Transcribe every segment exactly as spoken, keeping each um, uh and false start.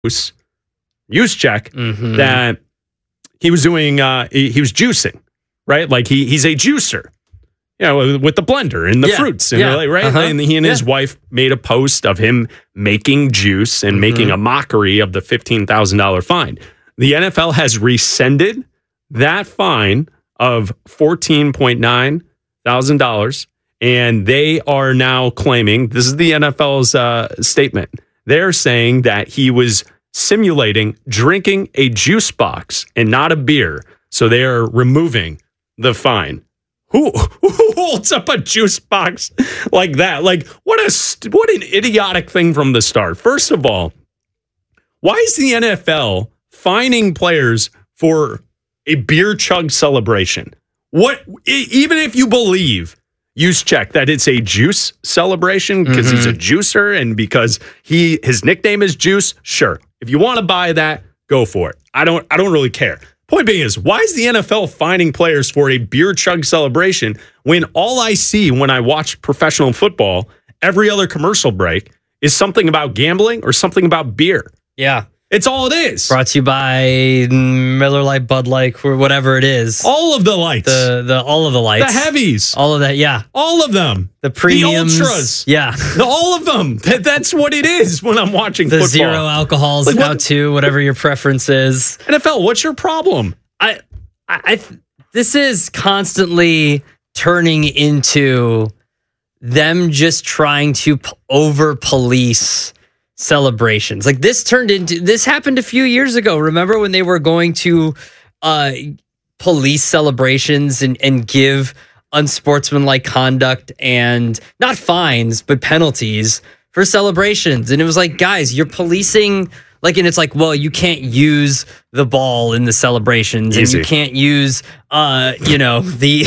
Juszczyk Mm-hmm. that he was doing, uh, he, he was juicing, right? Like he he's a juicer, you know, with the blender and the Yeah. fruits, and Yeah. really, right? Uh-huh. And he and his Yeah. wife made a post of him making juice and Mm-hmm. making a mockery of the fifteen thousand dollars fine. The N F L has rescinded that fine of fourteen point nine thousand dollars, and they are now claiming, this is the N F L's uh, statement, they're saying that he was simulating drinking a juice box and not a beer. So they are removing the fine. Who, who holds up a juice box like that? Like, what a st- what an idiotic thing from the start. First of all, why is the N F L fining players for a beer chug celebration? What, e- even if you believe, Juszczyk, that it's a juice celebration because Mm-hmm. he's a juicer and because he his nickname is Juice, sure. If you want to buy that, go for it. I don't I don't really care. Point being is, why is the N F L fining players for a beer chug celebration when all I see when I watch professional football, every other commercial break, is something about gambling or something about beer? Yeah. It's all it is. Brought to you by Miller Lite, Bud Light, or whatever it is. All of the lights. The the all of the lights. the heavies. All of that, yeah. All of them. The premiums. The ultras. Yeah. All of them. That, that's what it is when I'm watching The football. zero alcohols Like, now what- too, whatever your preference is. N F L, what's your problem? I, I, I th- this is constantly turning into them just trying to p- over police celebrations. Like this turned into, this happened a few years ago. Remember when they were going to uh, police celebrations and, and give unsportsmanlike conduct and not fines, but penalties for celebrations. And it was like, guys, you're policing. Like, and it's like, well, you can't use the ball in the celebrations, Easy. and you can't use, uh, you know, the,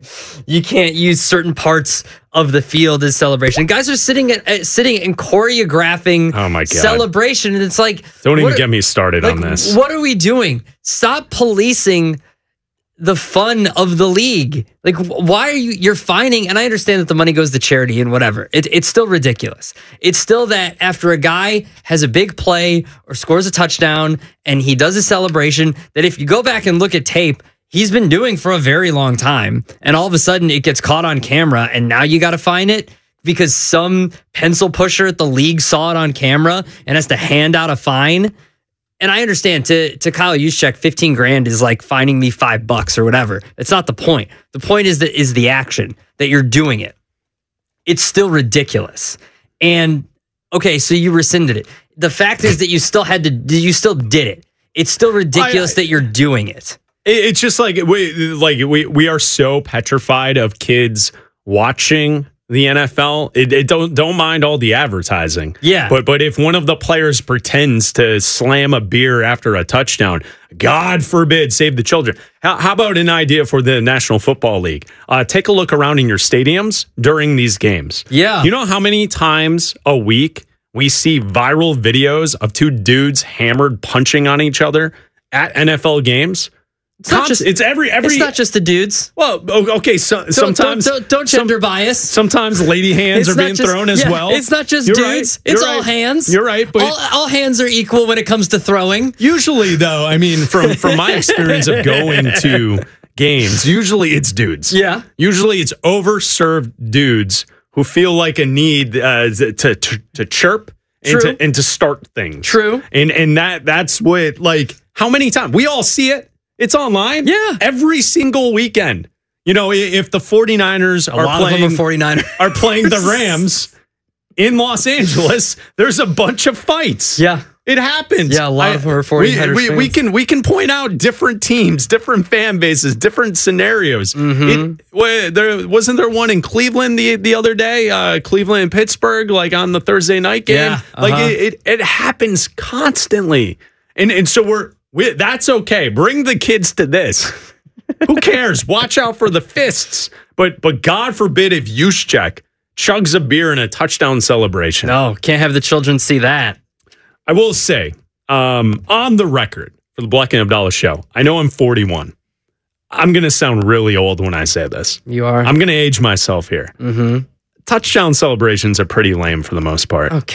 you can't use certain parts of the field as celebration. Guys are sitting at, at sitting and choreographing Oh my God. celebration, and it's like, Don't even what- get me started like, on this. What are we doing? Stop policing the fun of the league. Like, wh- why are you, you're fining? And I understand that the money goes to charity and whatever. It, it's still ridiculous. It's still that after a guy has a big play or scores a touchdown and he does a celebration, that if you go back and look at tape, he's been doing for a very long time. And all of a sudden it gets caught on camera and now you got to fine it because some pencil pusher at the league saw it on camera and has to hand out a fine. And I understand to to Kyle Juszczyk, fifteen grand is like fining me five bucks or whatever. It's not the point. The point is that is the action that you're doing it. It's still ridiculous. And okay, so you rescinded it. The fact is that you still had to. You still did it. It's still ridiculous I- that you're doing it. It- It's just like we like we we are so petrified of kids watching the N F L. It, it don't don't mind all the advertising. Yeah. But but if one of the players pretends to slam a beer after a touchdown, God forbid, save the children. How, how about an idea for the National Football League? Uh, take a look around in your stadiums during these games. Yeah. You know how many times a week we see viral videos of two dudes hammered punching on each other at N F L games? It's not Const- just it's every every. It's not just the dudes. Well, o- okay. So, Don't, sometimes don't, don't, don't gender bias. sometimes lady hands It's are not being just- thrown as yeah, well. It's not just You're dudes. right. It's You're all right. hands. You're right, but all, all hands are equal when it comes to throwing. usually, though, I mean, from from my experience of going to games, usually it's dudes. Yeah. Usually it's overserved dudes who feel like a need uh, to, to to chirp and True. to, and to start things. True. And and that that's what, like, how many times we all see it. It's online. Yeah. Every single weekend. You know, i- if the 49ers A are lot playing of them are 49ers. are playing the Rams in Los Angeles, there's a bunch of fights. Yeah. It happens. Yeah, a lot of them are 49ers we, we, we fans. can we can point out different teams, different fan bases, different scenarios. Mm-hmm. It, wa- there wasn't there one in Cleveland the the other day, uh, Cleveland and Pittsburgh, like on the Thursday night game. Yeah, Like uh-huh. it, it it happens constantly, and and so we're we, that's okay. Bring the kids to this. Who cares? Watch out for the fists. But but God forbid if Juszczyk chugs a beer in a touchdown celebration. No, can't have the children see that. I will say, um, on the record for the Black and Abdallah show, I know I'm forty-one. I'm going to sound really old when I say this. You are? I'm going to age myself here. Mm-hmm. Touchdown celebrations are pretty lame for the most part. Okay.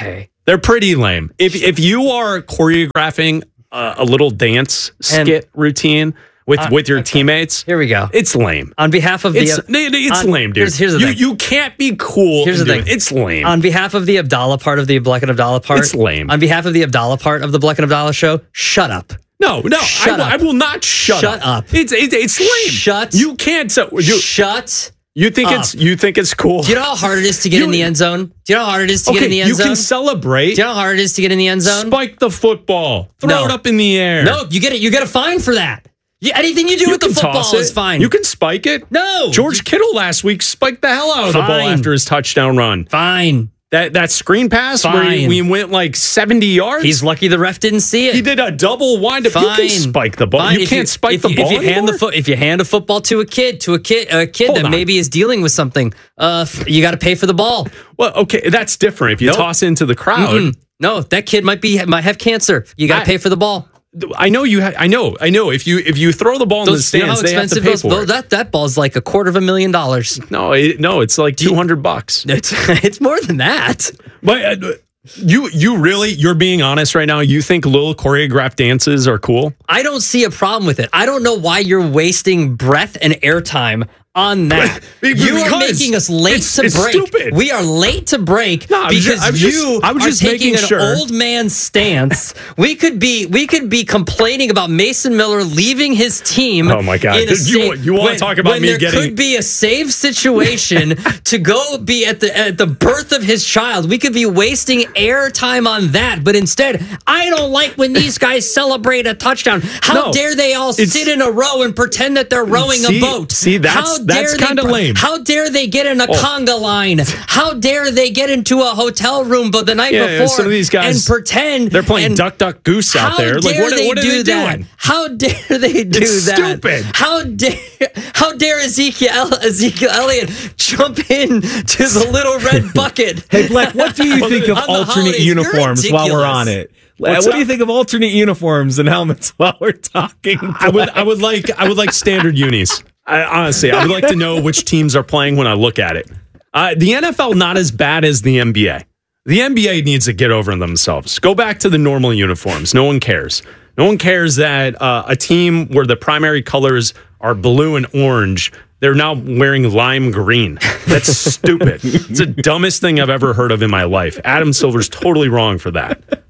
They're pretty lame. If if you are choreographing a, a little dance skit and, routine with, uh, with your okay. teammates, here we go. It's lame. On behalf of it's, the, it's on, lame, dude. Here's, here's the you, thing. You can't be cool. Here's the thing. It. It's lame. On behalf of the Abdallah part of the Bleck and Abdallah part, it's lame. On behalf of the Abdallah part of the Bleck and Abdallah show, shut up. No, no, shut I, up. I will not shut, shut up. up. It's it, it's lame. Shut. You can't. So, you, shut. You think up. it's you think it's cool? Do you know how hard it is to get you, in the end zone? Do you know how hard it is to okay, get in the end you zone? You can celebrate. Do you know how hard it is to get in the end zone? Spike the football. Throw no. it up in the air. No, you get it. You get a fine for that. You, anything you do you with the football is fine. You can spike it. No. George Kittle last week spiked the hell out of fine. the ball after his touchdown run. Fine. That that screen pass fine. where we went like seventy yards. He's lucky the ref didn't see it. He did a double windup. You can spike the ball. Fine. You if can't you, spike if the you, ball if you anymore? hand the fo- If you hand a football to a kid, to a kid, a kid Hold that on. maybe is dealing with something, uh, you got to pay for the ball. Well, okay, that's different. If you nope. toss it into the crowd, Mm-mm. no, that kid might be might have cancer. You got to pay for the ball. I know you. Ha- I know. I know. If you if you throw the ball those, in the stands, you know how they have to expensive pay those, for those, it. That that ball's like a quarter of a million dollars. No, it, no, it's like two hundred bucks. It's it's more than that. But uh, you you really you're being honest right now. You think little choreographed dances are cool? I don't see a problem with it. I don't know why you're wasting breath and airtime on that. Because you are making us late it's, to it's break. Stupid. We are late to break no, because just, I'm you just, I'm are just taking an sure. old man stance. we could be we could be complaining about Mason Miller leaving his team. Oh my God! In a you save, you want when, to talk about when me there getting? could be a save situation to go be at the at the birth of his child. We could be wasting airtime on that, but instead, I don't like when these guys celebrate a touchdown. How no, dare they all sit in a row and pretend that they're rowing see, a boat? See, that's How that's kind of lame. How dare they get in a oh. conga line? How dare they get into a hotel room but the night yeah, before yeah, some of these guys, and pretend they're playing and duck, duck, goose out there? Like, what, they what are do they that? doing? How dare they do it's that? Stupid. How dare how dare Ezekiel Ezekiel Elliott jump in to the little red bucket? Hey, Bleck, what do you think of alternate uniforms while we're on it? What's what up? do you think of alternate uniforms and helmets while we're talking? I would I would like I would like standard unis. I, honestly, I would like to know which teams are playing when I look at it. Uh, the N F L not as bad as the N B A. The N B A needs to get over themselves. Go back to the normal uniforms. No one cares. No one cares that uh, a team where the primary colors are blue and orange, they're now wearing lime green. That's stupid. It's the dumbest thing I've ever heard of in my life. Adam Silver's totally wrong for that.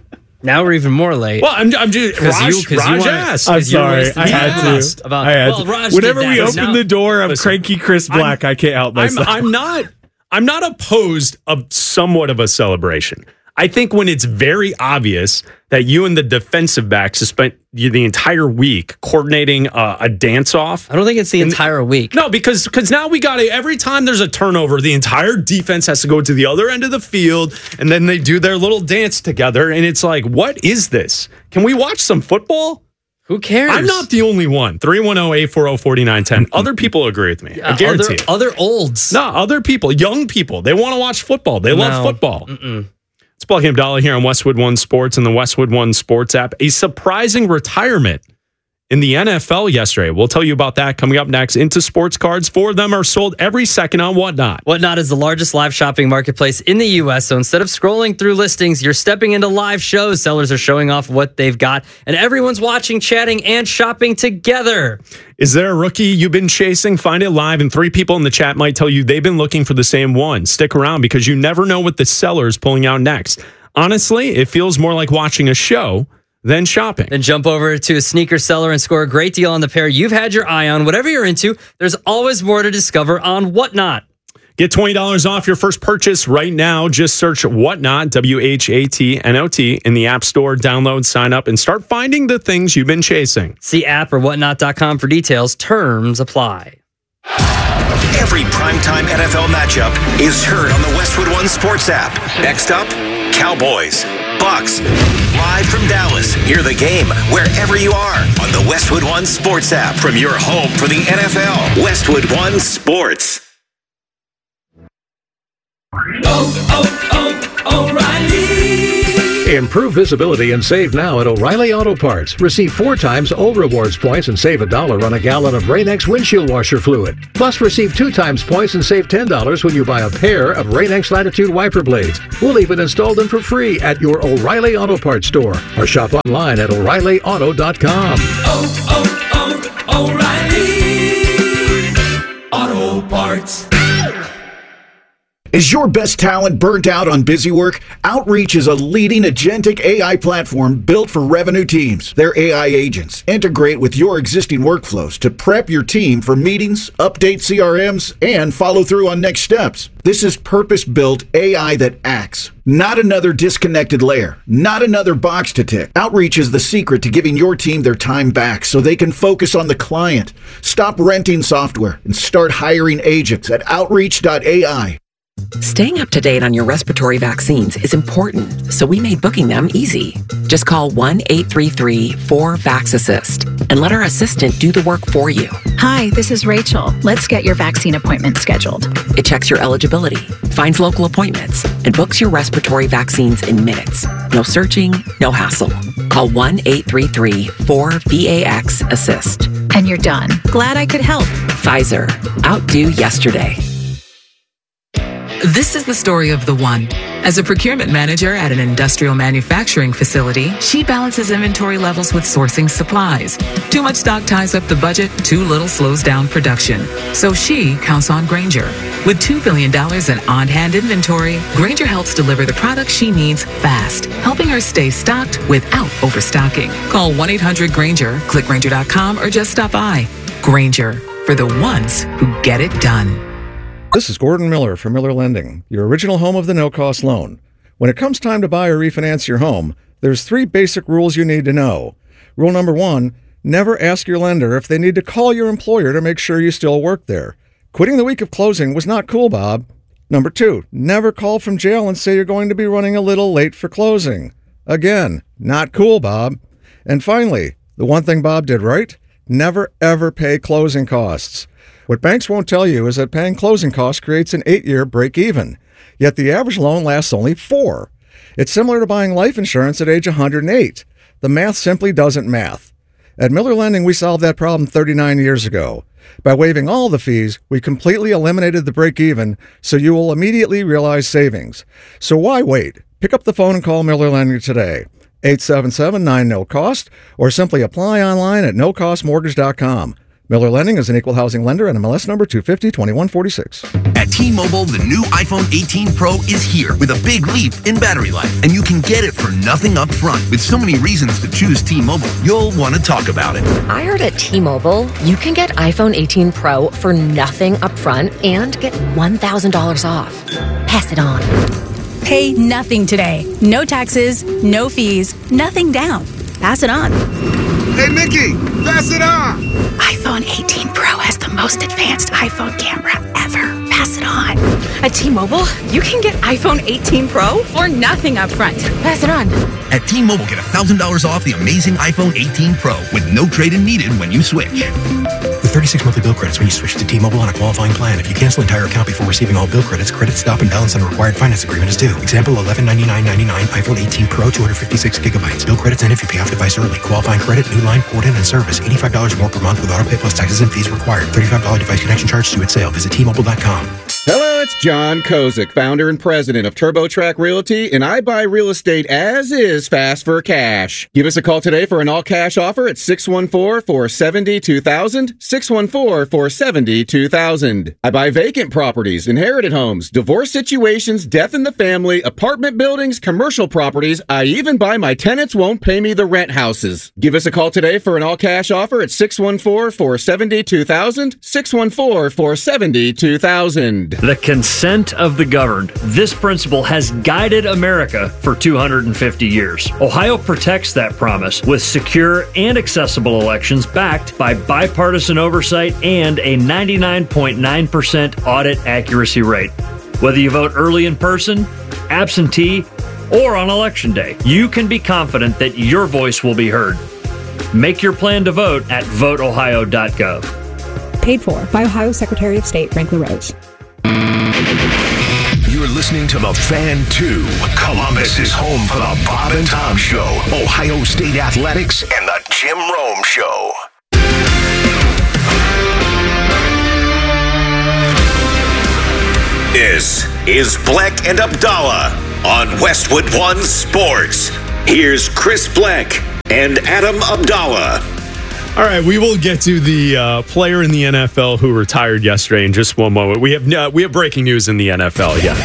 Now we're even more late. Well, I'm, I'm just Raj, you, Raj you want, asked. I'm sorry, I had to. About, I had well, to. Raj Whenever did we that. open Now, the door, I'm listen, cranky Chris Black. I'm, I can't help myself. I'm, I'm not. I'm not opposed of somewhat of a celebration. I think when it's very obvious that you and the defensive backs have spent the entire week coordinating a, a dance off. I don't think it's the entire week. No, because because now we got to, every time there's a turnover, the entire defense has to go to the other end of the field, and then they do their little dance together, and it's like, what is this? Can we watch some football? Who cares? I'm not the only one. three one zero, eight four zero, four nine one zero. Other people agree with me. I guarantee other, other olds. No, other people, young people, they want to watch football. They love No. football. Mm-mm. It's Bleck and Abdallah here on Westwood One Sports and the Westwood One Sports app. A surprising retirement in the N F L yesterday. We'll tell you about that coming up next. Into sports cards. Four of them are sold every second on Whatnot. Whatnot is the largest live shopping marketplace in the U S. So instead of scrolling through listings, you're stepping into live shows. Sellers are showing off what they've got, and everyone's watching, chatting, and shopping together. Is there a rookie you've been chasing? Find it live, and three people in the chat might tell you they've been looking for the same one. Stick around because you never know what the seller is pulling out next. Honestly, it feels more like watching a show than shopping. Then jump over to a sneaker seller and score a great deal on the pair you've had your eye on. Whatever you're into, there's always more to discover on Whatnot. Get twenty dollars off your first purchase right now. Just search Whatnot, W H A T N O T, in the App Store. Download, sign up, and start finding the things you've been chasing. See app or whatnot dot com for details. Terms apply. Every primetime N F L matchup is heard on the Westwood One Sports app. Next up, Cowboys, Bucks. Live from Dallas, hear the game wherever you are on the Westwood One Sports app. From your home for the N F L, Westwood One Sports. Oh, oh, oh, O'Reilly. Improve visibility and save now at O'Reilly Auto Parts. Receive four times O Rewards points and save a dollar on a gallon of Rain-X windshield washer fluid. Plus, receive two times points and save ten dollars when you buy a pair of Rain-X Latitude wiper blades. We'll even install them for free at your O'Reilly Auto Parts store or shop online at O'Reilly Auto dot com. Oh, oh, oh, O'Reilly Auto Parts. Is your best talent burnt out on busy work? Outreach is a leading agentic A I platform built for revenue teams. Their A I agents integrate with your existing workflows to prep your team for meetings, update C R Ms, and follow through on next steps. This is purpose-built A I that acts. Not another disconnected layer. Not another box to tick. Outreach is the secret to giving your team their time back so they can focus on the client. Stop renting software and start hiring agents at outreach dot A I. Staying up to date on your respiratory vaccines is important, so we made booking them easy. Just call one eight three three four vax assist and let our assistant do the work for you. Hi, this is Rachel. Let's get your vaccine appointment scheduled. It checks your eligibility, finds local appointments, and books your respiratory vaccines in minutes. No searching, no hassle. Call one eight three three four vax assist. And you're done. Glad I could help. Pfizer. Outdo yesterday. This is the story of the one. As a procurement manager at an industrial manufacturing facility, she balances inventory levels with sourcing supplies. Too much stock ties up the budget, too little slows down production. So she counts on Grainger. With two billion dollars in on-hand inventory, Grainger helps deliver the products she needs fast, helping her stay stocked without overstocking. Call one eight hundred Grainger, click Grainger dot com, or just stop by. Grainger, for the ones who get it done. This is Gordon Miller from Miller Lending, your original home of the no-cost loan. When it comes time to buy or refinance your home, there's three basic rules you need to know. Rule number one, never ask your lender if they need to call your employer to make sure you still work there. Quitting the week of closing was not cool, Bob. Number two, never call from jail and say you're going to be running a little late for closing. Again, not cool, Bob. And finally, the one thing Bob did right, never ever pay closing costs. What banks won't tell you is that paying closing costs creates an eight-year break-even, yet the average loan lasts only four. It's similar to buying life insurance at age one hundred eight. The math simply doesn't math. At Miller Lending, we solved that problem thirty-nine years ago. By waiving all the fees, we completely eliminated the break-even, so you will immediately realize savings. So why wait? Pick up the phone and call Miller Lending today. eight seven seven nine no cost, or simply apply online at no cost mortgage dot com. Miller Lending is an equal housing lender and M L S number two five zero two one four six. At T-Mobile, the new iPhone eighteen Pro is here with a big leap in battery life, and you can get it for nothing up front. With so many reasons to choose T-Mobile, you'll want to talk about it. I heard at T-Mobile, you can get iPhone eighteen Pro for nothing up front and get one thousand dollars off. Pass it on. Pay nothing today. No taxes, no fees, nothing down. Pass it on. Hey, Mickey, pass it on. iPhone eighteen Pro has the most advanced iPhone camera ever. Pass it on. At T-Mobile, you can get iPhone eighteen Pro for nothing up front. Pass it on. At T-Mobile, get one thousand dollars off the amazing iPhone eighteen Pro with no trade-in needed when you switch. With thirty-six monthly bill credits when you switch to T-Mobile on a qualifying plan. If you cancel entire account before receiving all bill credits, credit stop and balance on a required finance agreement is due. Example, eleven ninety-nine ninety-nine, iPhone eighteen Pro, two hundred fifty-six gigabytes. Bill credits end if you pay off device early. Qualifying credit, new line, port in, and service. eighty-five dollars more per month with auto pay plus taxes and fees required. thirty-five dollars device connection charge due at sale. Visit T Mobile dot com. Hello, it's John Kozik, founder and president of TurboTrack Realty, and I buy real estate as is fast for cash. Give us a call today for an all-cash offer at six one four, four seven zero, two thousand, six one four, four seven zero, two thousand. I buy vacant properties, inherited homes, divorce situations, death in the family, apartment buildings, commercial properties. I even buy my tenants won't pay me the rent houses. Give us a call today for an all-cash offer at six one four, four seven zero, two thousand, six one four, four seven zero, two thousand. The consent of the governed. This principle has guided America for two hundred fifty years. Ohio protects that promise with secure and accessible elections backed by bipartisan oversight and a ninety-nine point nine percent audit accuracy rate. Whether you vote early in person, absentee, or on election day, you can be confident that your voice will be heard. Make your plan to vote at vote ohio dot gov. Paid for by Ohio Secretary of State Frank LaRose. You're listening to The Fan two. Columbus is home for the Bob and Tom Show, Ohio State Athletics, and the Jim Rome Show. This is Bleck and Abdallah on Westwood One Sports. Here's Chris Bleck and Adam Abdallah. All right, we will get to the uh, player in the N F L who retired yesterday in just one moment. We have uh, we have breaking news in the N F L. Yeah,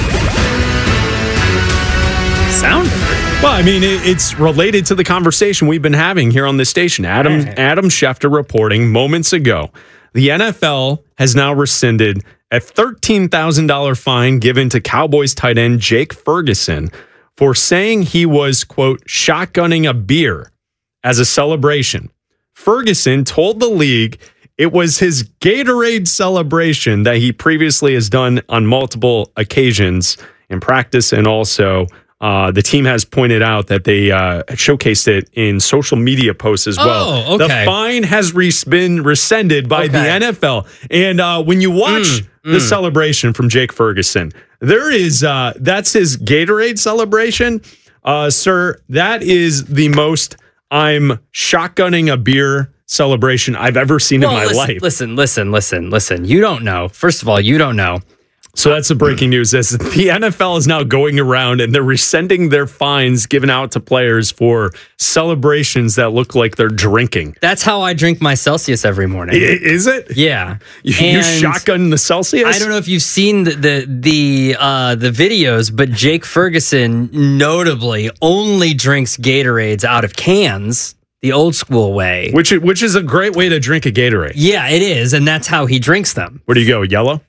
sound. Well, I mean, it, it's related to the conversation we've been having here on this station. Adam Right. Adam Schefter reporting moments ago, the N F L has now rescinded a thirteen thousand dollars fine given to Cowboys tight end Jake Ferguson for saying he was, quote, shotgunning a beer as a celebration. Ferguson told the league it was his Gatorade celebration that he previously has done on multiple occasions in practice, and also uh, the team has pointed out that they uh, showcased it in social media posts as well. Oh, okay. The fine has re- been rescinded by Okay. the N F L, and uh, when you watch Mm, the mm. celebration from Jake Ferguson, there is uh, that's his Gatorade celebration, uh, sir. That is the most I'm shotgunning a beer celebration I've ever seen Well, in my listen, life. Listen, listen, listen, listen. You don't know. First of all, you don't know. So that's the breaking news. Is the N F L is now going around and they're rescinding their fines given out to players for celebrations that look like they're drinking. That's how I drink my Celsius every morning. I- Is it? Yeah. You, you And shotgun the Celsius? I don't know if you've seen the the the, uh, the videos, but Jake Ferguson notably only drinks Gatorades out of cans, the old school way. Which which is a great way to drink a Gatorade. Yeah, it is, and that's how he drinks them. Where do you go? Yellow?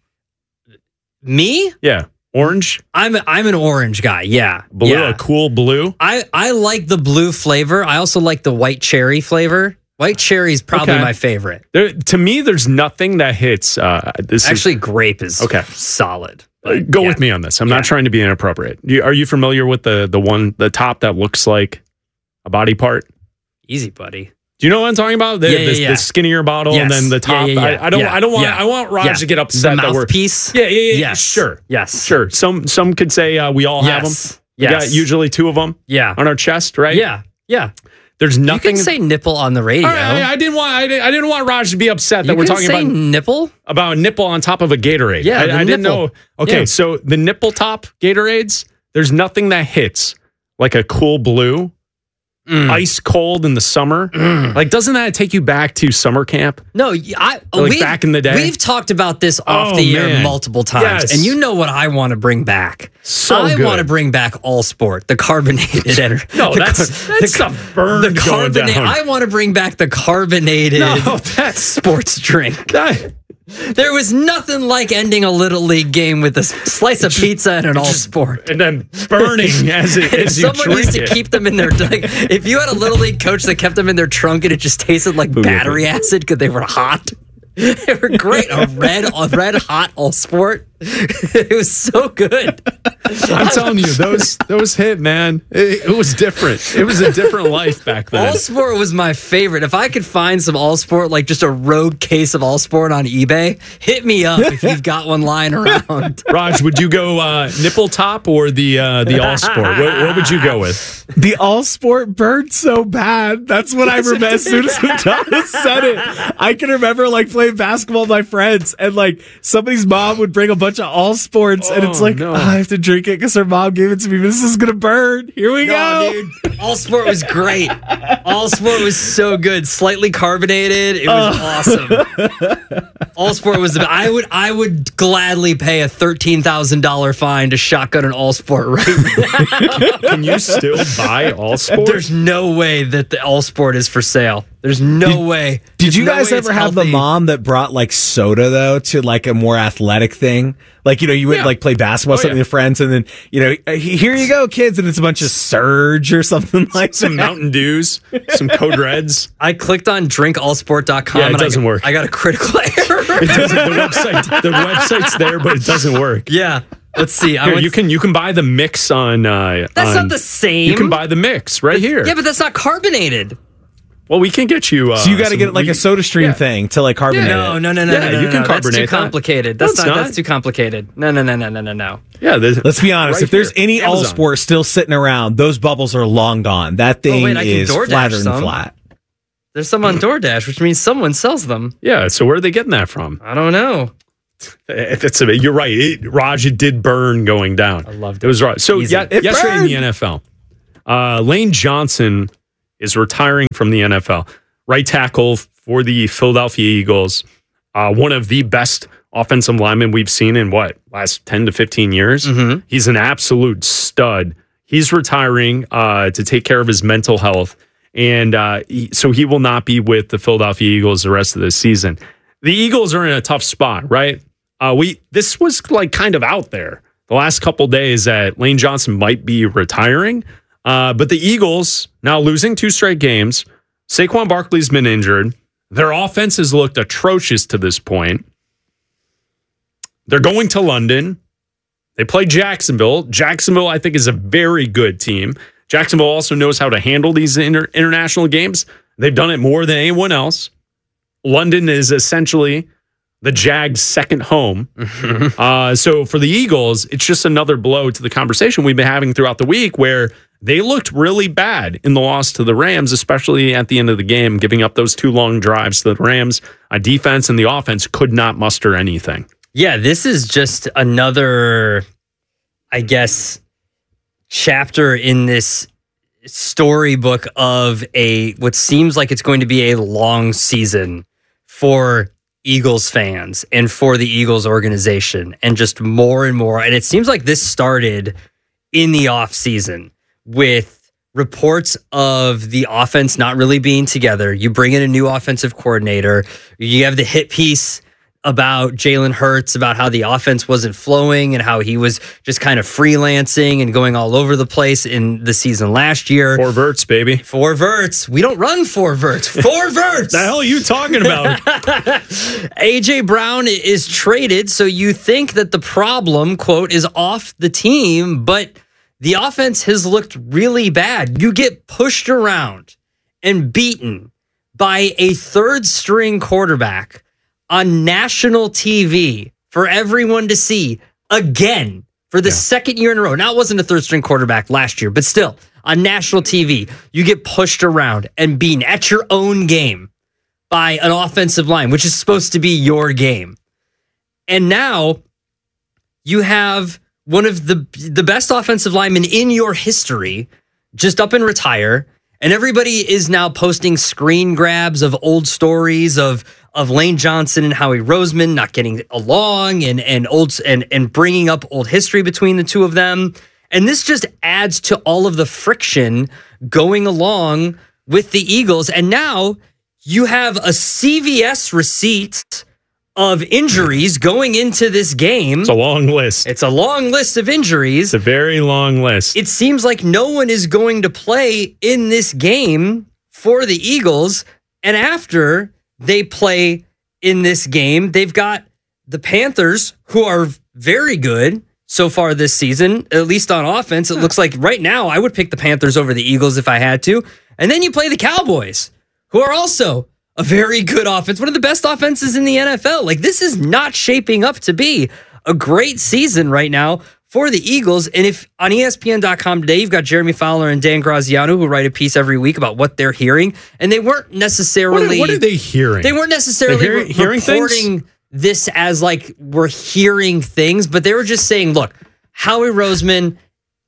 Me? Yeah. Orange? I'm I'm an orange guy. Yeah. Blue? Yeah. A cool blue? I, I like the blue flavor. I also like the white cherry flavor. White cherry is probably Okay. my favorite. There, to me, there's nothing that hits. Uh, this Actually, is, grape is okay. solid. Uh, go with me on this. I'm not trying to be inappropriate. You, are you familiar with the the one the top that looks like a body part? Easy, buddy. Do you know what I'm talking about? The, Yeah, yeah, the, yeah. the skinnier bottle and Yes. then the Yeah, top. yeah, yeah. I, I don't. Yeah. I don't want. Yeah. I want Raj Yeah. to get upset The that we're mouthpiece? Yeah, yeah, yeah. Yes. Sure. Yes. Sure. Some some could say uh, we all have them. Yes. We Yes. got usually two of them. Yeah. On our chest, right? Yeah. Yeah. There's nothing. You can say nipple on the radio. All right, I, I didn't want. I didn't, I didn't want Raj to be upset that You we're can talking say about nipple about a nipple on top of a Gatorade. Yeah, I, the I didn't nipple. know. Okay, Yeah. so the nipple top Gatorades. There's nothing that hits like a cool blue, Mm. ice cold in the summer. Like, doesn't that take you back to summer camp? No, I Like we've, back in the day? We've talked about this off Oh, the air man. multiple times, Yes. and you know what I want to bring back. So I good. want to bring back All Sport, the carbonated energy. No, that's that's stuff burned the going carbonate. down. I want to bring back the carbonated No, that's sports drink. that. There was nothing like ending a little league game with a s- slice of pizza and an All Sport. And then burning as it If as you someone drink used to it. keep them in their like, if you had a little league coach that kept them in their trunk and it just tasted like battery acid because they were hot. They were great. A red, a red hot All Sport. It was so good. I'm telling you, those those hit, man. It, it was different. It was a different life back then. All Sport was my favorite. If I could find some All Sport, like just a rogue case of All Sport on eBay, hit me up if you've got one lying around. Raj, would you go uh, nipple top or the uh, the All Sport? What, what would you go with? The All Sport burned so bad. That's what I remember. As soon as Madonna said it, I can remember like playing basketball with my friends, and like somebody's mom would bring a bunch of All Sports, and it's Oh, like, no. "Oh, I have to drink it because her mom gave it to me. But this is gonna burn. Here we No, go." dude. All Sport was great. All Sport was so good. Slightly carbonated. It was awesome. All Sport was the. I would. I would gladly pay a thirteen thousand dollar fine to shotgun an All Sport right now. Can you still buy All Sport? There's no way that the All Sport is for sale. There's no way. Did There's you no guys way ever it's have the healthy. mom that brought like soda though to like a more athletic thing? Like, you know, you would Yeah. like play basketball with Oh, some of yeah. your friends, and then, you know, "Uh, here you go, kids, and it's a bunch of Surge or something like some that. Mountain Dews, some Code Reds. I clicked on drink all sport dot com. Yeah, it and I doesn't got- work. I got a critical error. It doesn't. The website, the website's there, but it doesn't work. Yeah. Let's see. I Here, went- you can you can buy the mix on. Uh, That's on- not the same. You can buy the mix right here. Yeah, but that's not carbonated. Well, we can get you. Uh, so you got to some- get like we- a soda stream yeah. thing to like carbonate. No, it. no, no, no, Yeah, no, you no, can no. That's carbonate too that. complicated. No, That's it's not, not. That's too complicated. No, no, no, no, no, no, no. Yeah, there's- Let's be honest. right if there's here. any all Amazon. sport still sitting around, those bubbles are long gone. That thing wait, I can is DoorDash flatter than some. flat. There's some on DoorDash, which means someone sells them. Yeah. So where are they getting that from? I don't know. If it's a, you're right. It, Raj, it did burn going down. I loved it. It was right. So Easy. yeah, It yesterday in burned. the N F L, uh, Lane Johnson is retiring from the N F L. Right tackle for the Philadelphia Eagles. Uh, one of the best offensive linemen we've seen in what, last ten to fifteen years. Mm-hmm. He's an absolute stud. He's retiring uh, to take care of his mental health. And uh, he, so he will not be with the Philadelphia Eagles the rest of the season. The Eagles are in a tough spot, right? Uh, we this was like kind of out there the last couple days that Lane Johnson might be retiring. Uh, but the Eagles now losing two straight games. Saquon Barkley's been injured. Their offense has looked atrocious to this point. They're going to London. They play Jacksonville. Jacksonville, I think, is a very good team. Jacksonville also knows how to handle these inter- international games. They've done it more than anyone else. London is essentially the Jags' second home. uh, so for the Eagles, it's just another blow to the conversation we've been having throughout the week where they looked really bad in the loss to the Rams, especially at the end of the game, giving up those two long drives to the Rams. A defense and the offense could not muster anything. Yeah, this is just another, I guess, chapter in this storybook of a what seems like it's going to be a long season for Eagles fans and for the Eagles organization, and just more and more. And it seems like this started in the offseason with reports of the offense not really being together. You bring in a new offensive coordinator. You have the hit piece about Jalen Hurts, about how the offense wasn't flowing and how he was just kind of freelancing and going all over the place in the season last year. Four verts, baby. Four verts. We don't run four verts. Four verts. The hell are you talking about? A J Brown is traded, so you think that the problem, quote, is off the team, but the offense has looked really bad. You get pushed around and beaten by a third string quarterback on national T V for everyone to see again for the yeah. second year in a row. Now, it wasn't a third string quarterback last year, but still on national T V, you get pushed around and beaten at your own game by an offensive line, which is supposed to be your game. And now you have one of the the best offensive linemen in your history just up and retire. And everybody is now posting screen grabs of old stories of of Lane Johnson and Howie Roseman not getting along, and and old and and bringing up old history between the two of them. And this just adds to all of the friction going along with the Eagles. And now you have a C V S receipt of injuries going into this game. It's a long list. It's a long list of injuries. It's a very long list. It seems like no one is going to play in this game for the Eagles. And after they play in this game, they've got the Panthers, who are very good so far this season, at least on offense. It looks like right now I would pick the Panthers over the Eagles if I had to. And then you play the Cowboys, who are also a very good offense, one of the best offenses in the N F L. Like, this is not shaping up to be a great season right now for the Eagles. And if on E S P N dot com today, you've got Jeremy Fowler and Dan Graziano, who write a piece every week about what they're hearing. And they weren't necessarily... What are, what are they hearing? They weren't necessarily hear, re- hearing reporting things? this as like we're hearing things, but they were just saying, look, Howie Roseman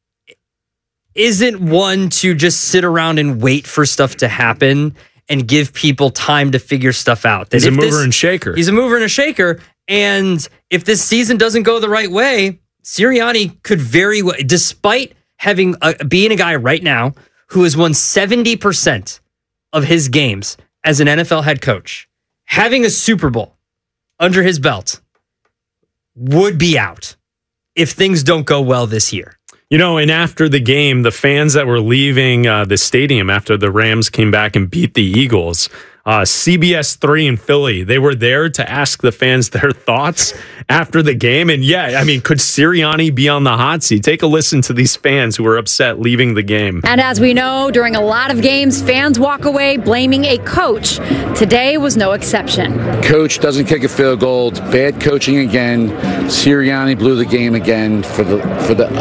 isn't one to just sit around and wait for stuff to happen and give people time to figure stuff out. That he's a mover this, and shaker. He's a mover and a shaker. And if this season doesn't go the right way, Sirianni could very well, despite having a, being a guy right now who has won seventy percent of his games as an N F L head coach, having a Super Bowl under his belt, would be out if things don't go well this year. You know, and after the game, the fans that were leaving uh, the stadium after the Rams came back and beat the Eagles, Uh, C B S three in Philly. They were there to ask the fans their thoughts after the game. And yeah, I mean, could Sirianni be on the hot seat? Take a listen to these fans who were upset leaving the game. And as we know, during a lot of games, fans walk away blaming a coach. Today was no exception. Coach doesn't kick a field goal. It's bad coaching again. Sirianni blew the game again for the for the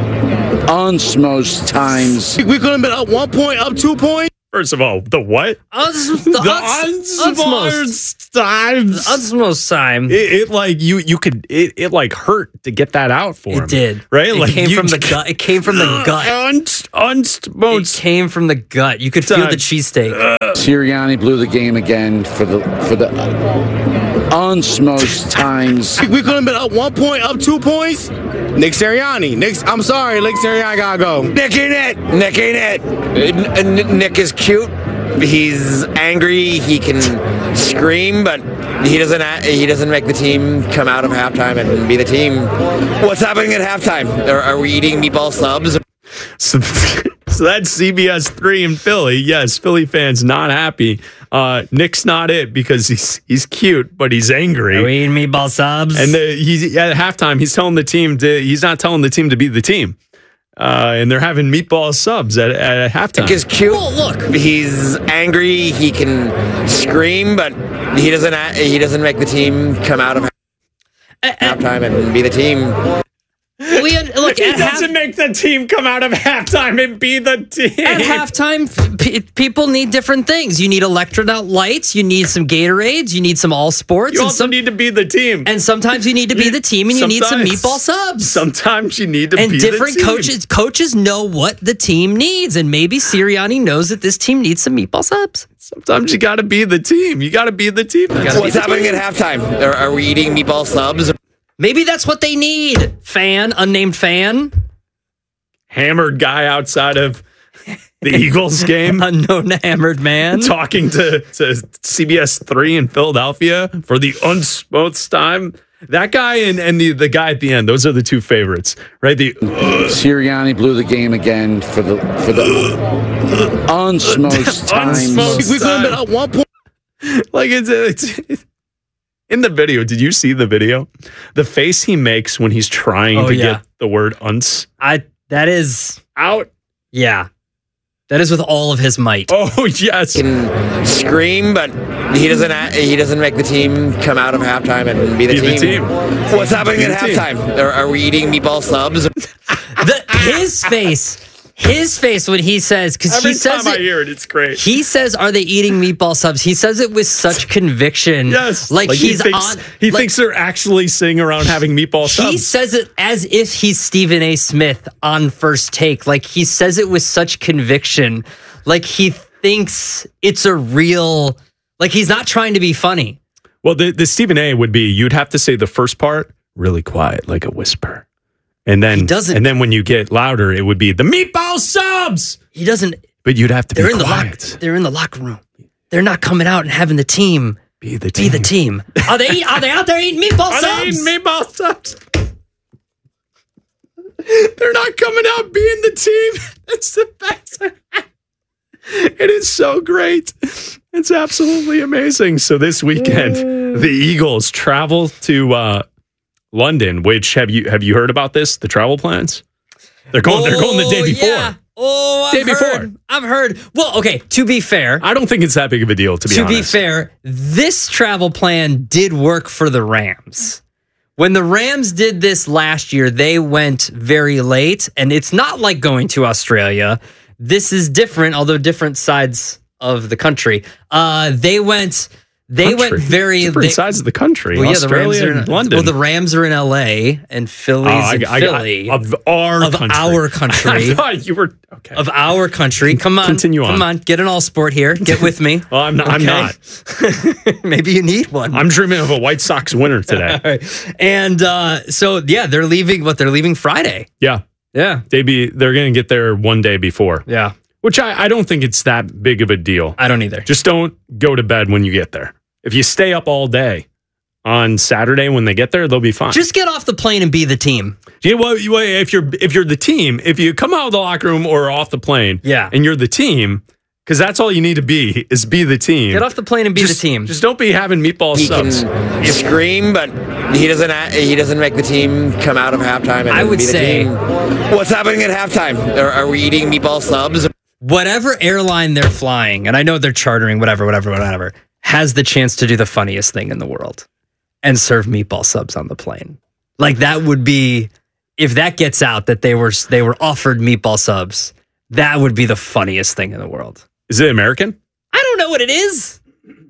uns most times. We could have been up one point, up two points. First of all, the what? Uns, the uns, unsmost times. Unsmost time. It, it like you you could it, it like hurt to get that out for him. It did. Right? It like came you, from the gut. It came from the gut. Unst, unsmost. It came from the gut. You could feel the cheesesteak. Sirianni blew the game again for the for the uns most times. We could have been up one point, up two points. Nick Sirianni. Nick, I'm sorry, Nick Sirianni gotta go. Nick ain't it. Nick ain't it. Nick is cute. He's angry. He can scream, but he doesn't. He doesn't make the team come out of halftime and be the team. What's happening at halftime? Are, are we eating meatball subs? So, so that's C B S three in Philly. Yes, Philly fans not happy. Uh, Nick's not it because he's he's cute, but he's angry. Are we eating meatball subs? And the, he's at halftime. He's telling the team to. He's not telling the team to be the team. Uh, and they're having meatball subs at, at halftime. Nick is cute. Well, look, he's angry. He can scream, but he doesn't. He doesn't make the team come out of halftime and be the team. We had, look, he at doesn't half, make the team come out of halftime and be the team. At halftime, p- people need different things. You need electronaut lights. You need some Gatorades. You need some all sports. You and also some, need to be the team. And sometimes you need to be the team, and you need some meatball subs. Sometimes you need to and be different the team. coaches. Coaches know what the team needs, and maybe Sirianni knows that this team needs some meatball subs. Sometimes you got to be the team. You got to be the team. What's happening at halftime? Are, are we eating meatball subs? Maybe that's what they need. Fan, unnamed fan. Hammered guy outside of the Eagles game. Unknown hammered man. Talking to, to C B S three in Philadelphia for the unsmost time. That guy and, and the, the guy at the end, those are the two favorites, right? The uh, Sirianni blew the game again for the for the unsmost times. We could have been up one point. Like it's, it's, it's in the video. Did you see the video? The face he makes when he's trying oh, to yeah. get the word uns. I that is out. Yeah. That is with all of his might. Oh yes. He can scream, but he doesn't. He doesn't make the team come out of halftime and be the, be team. the team. What's happening at halftime? Are, are we eating meatball subs? The, his face. His face when he says, because Every he says time it, I hear it, it's great. He says, "Are they eating meatball subs?" He says it with such conviction. Yes, like, like he's he thinks, on. He like, thinks they're actually sitting around having meatball subs. He says it as if he's Stephen A. Smith on First Take. Like he says it with such conviction. Like he thinks it's a real. Like he's not trying to be funny. Well, the the Stephen A. would be you'd have to say the first part really quiet, like a whisper. And then, he doesn't, and then when you get louder, it would be the meatball subs. He doesn't. But you'd have to they're be in quiet. The lock, they're in the locker room. They're not coming out and having the team be the team. Be the team. Are they? Are they out there eating meatball are subs? Are they eating meatball subs? They're not coming out being the team. It's the best. It is so great. It's absolutely amazing. So this weekend, the Eagles travel to uh, London. Which have you have you heard about this? The travel plans? They're going. Oh, they're going the day before. Yeah. Oh, I've day heard. before. I've heard. Well, okay. To be fair, I don't think it's that big of a deal. To be to honest. be fair, this travel plan did work for the Rams. When the Rams did this last year, they went very late, and it's not like going to Australia. This is different, although different sides of the country. Uh, they went. They country. went very different they, sides of the country. Well, Australia yeah, the Rams are in and London. Well, the Rams are in L A and Philly's oh, I, in I, Philly I, of our of country. our country. I thought you were okay. Of our country. Come on, continue on. Come on, get an all sport here. Get with me. Well, I'm not. Okay. I'm not. Maybe you need one. I'm dreaming of a White Sox winner today. Right. And uh, so, yeah, they're leaving. What they're leaving Friday. Yeah, yeah. They be. They're going to get there one day before. Yeah. Which I, I don't think it's that big of a deal. I don't either. Just don't go to bed when you get there. If you stay up all day on Saturday when they get there, they'll be fine. Just get off the plane and be the team. Yeah, well, if you're if you're the team, if you come out of the locker room or off the plane, yeah. and you're the team, Because that's all you need to be, is be the team. Get off the plane and be just, the team. Just don't be having meatball he subs. Can scream, but he doesn't. He doesn't make the team come out of halftime. And I would be the say, team. What's happening at halftime? Are, are we eating meatball subs? Whatever airline they're flying, and I know they're chartering, whatever, whatever, whatever, has the chance to do the funniest thing in the world and serve meatball subs on the plane. Like that would be, if that gets out that they were they were offered meatball subs, that would be the funniest thing in the world. Is it American? I don't know what it is.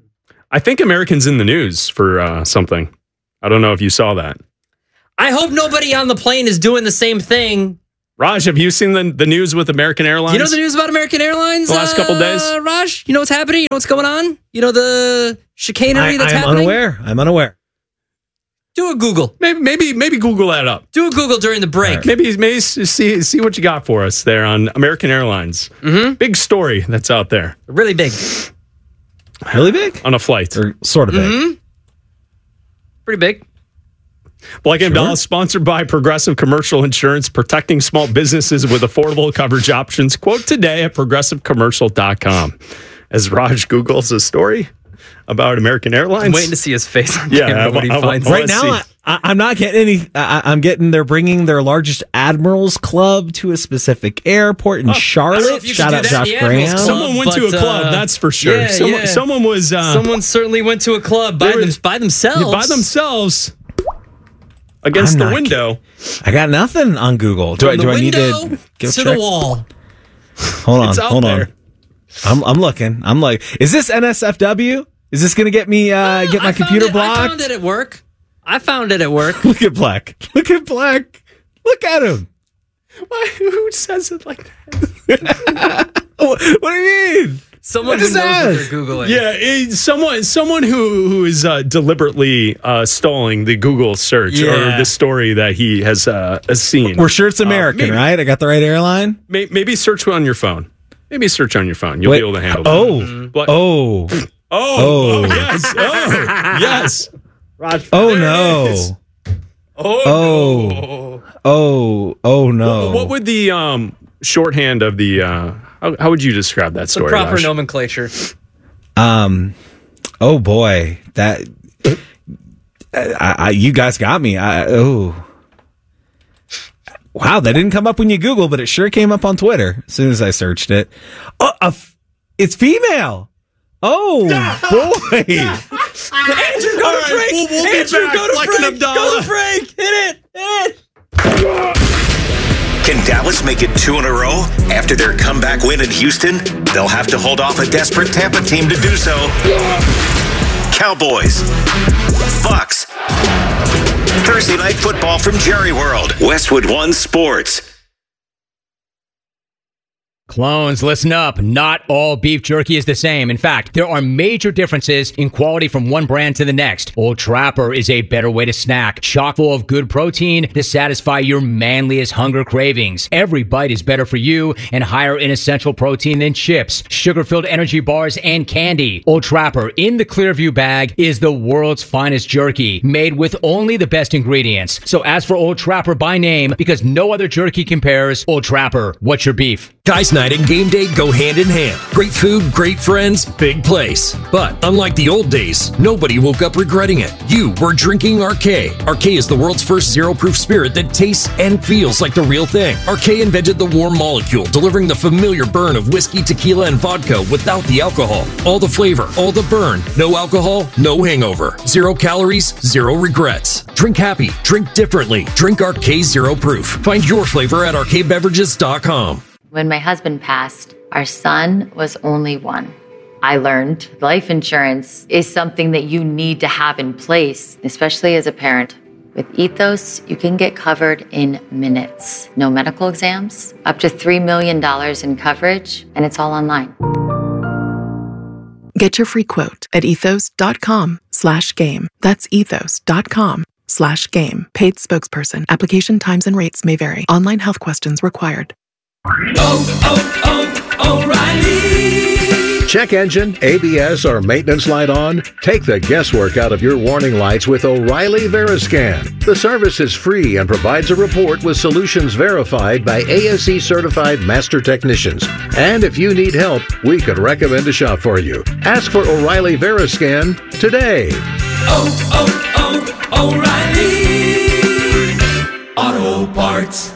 I think American's in the news for uh, something. I don't know if you saw that. I hope nobody on the plane is doing the same thing. Raj, have you seen the, the news with American Airlines? You know the news about American Airlines? The last uh, couple days? Raj, you know what's happening? You know what's going on? You know the chicanery I, that's I'm happening? unaware. I'm unaware. Do a Google. Maybe maybe maybe Google that up. Do a Google during the break. Right. Maybe maybe see see what you got for us there on American Airlines. Mm-hmm. Big story that's out there. Really big. Really big? On a flight. Or sort of big. Mm-hmm. Pretty big. Black and Dallas, sponsored by Progressive Commercial Insurance, protecting small businesses with affordable coverage options. Quote today at progressive commercial dot com. As Raj Googles a story about American Airlines. I'm waiting to see his face on yeah, camera when he I, I, finds I, I Right now, I, I, I'm not getting any. I, I'm getting. They're bringing their largest Admirals Club to a specific airport in Oh, Charlotte. Shout out Josh Graham. Club, Someone went to a but, club, uh, that's for sure. yeah, someone, yeah. someone was. Uh, Someone certainly went to a club by, were- them, by themselves. by themselves against I'm the not window. I got nothing on Google. Do I? From Do the I need window to give a to check? the wall. Hold on. It's out Hold there. on. I'm. I'm looking. I'm like. Is this N S F W? Is this gonna get me? Uh, get my I found computer it, blocked? I found it at work. I found it at work. Look at Black. Look at Black. Look at him. Why, who says it like that? What, what do you mean? Someone What who is knows that? what they're Googling. Yeah, it, someone someone who who is uh, deliberately uh, stalling the Google search Yeah. or the story that he has uh, has seen. We're sure it's American, Uh, maybe, right? I got the right airline. may, maybe search on your phone. Maybe search on your phone. You'll Wait. be able to handle Oh. that. What? Oh. Oh, Oh. oh, yes. Oh, yes. Raj, Oh there it no. is. Oh, Oh. no. Oh. Oh no. What, what would the um, shorthand of the, uh, how, how would you describe that The story? proper Raj? nomenclature. Um. Oh boy. That. I, I, you guys got me. I, oh. Wow, that didn't come up when you Google, but it sure came up on Twitter as soon as I searched it. Oh, a f- it's female. Oh boy. Andrew, go All to right, Frank. we'll- we'll be Andrew, back. go to Like an Frank. Go Abdallah. to Frank. Hit it. Hit it. Can Dallas make it two in a row after their comeback win in Houston? They'll have to hold off a desperate Tampa team to do so. Cowboys, Bucks. Thursday night football from Jerry World, Westwood One Sports. Clones, listen up. Not all beef jerky is the same. In fact, there are major differences in quality from one brand to the next. Old Trapper is a better way to snack, chock full of good protein to satisfy your manliest hunger cravings. Every bite is better for you and higher in essential protein than chips, sugar-filled energy bars, and candy. Old Trapper in the Clearview bag is the world's finest jerky, made with only the best ingredients. So ask for Old Trapper by name because no other jerky compares. Old Trapper, what's your beef? Guys night and game day go hand in hand. Great food, great friends, big place. But unlike the old days, nobody woke up regretting it. You were drinking R K. R K is the world's first zero-proof spirit that tastes and feels like the real thing. R K invented the warm molecule, delivering the familiar burn of whiskey, tequila, and vodka without the alcohol. All the flavor, all the burn. No alcohol, no hangover. Zero calories, zero regrets. Drink happy, drink differently. Drink R K Zero Proof. Find your flavor at R K beverages dot com. When my husband passed, our son was only one. I learned life insurance is something that you need to have in place, especially as a parent. With Ethos, you can get covered in minutes. No medical exams, up to three million dollars in coverage, and it's all online. Get your free quote at ethos.com slash game. That's ethos.com slash game. Paid spokesperson. Application times and rates may vary. Online health questions required. Oh, oh, oh, O'Reilly. Check engine, A B S, or maintenance light on? Take the guesswork out of your warning lights with O'Reilly Veriscan. The service is free and provides a report with solutions verified by A S E certified master technicians. And if you need help, we could recommend a shop for you. Ask for O'Reilly Veriscan today. Oh, oh, oh, O'Reilly Auto Parts.